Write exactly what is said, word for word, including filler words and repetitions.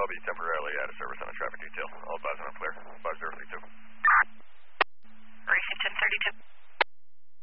be temporarily out of service on a traffic detail. All advise on clear. five zero